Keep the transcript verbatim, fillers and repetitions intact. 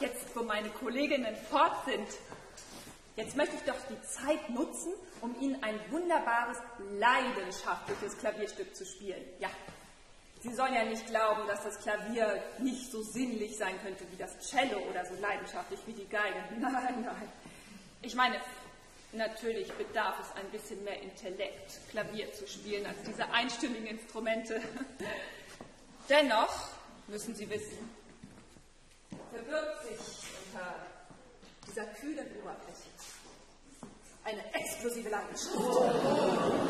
jetzt, wo meine Kolleginnen fort sind. Jetzt möchte ich doch die Zeit nutzen, um Ihnen ein wunderbares, leidenschaftliches Klavierstück zu spielen. Ja, Sie sollen ja nicht glauben, dass das Klavier nicht so sinnlich sein könnte wie das Cello oder so leidenschaftlich wie die Geige. Nein, nein. Ich meine, natürlich bedarf es ein bisschen mehr Intellekt, Klavier zu spielen, als diese einstimmigen Instrumente. Dennoch müssen Sie wissen, verbirgt sich unter dieser kühlen Oberfläche eine explosive Leidenschaft.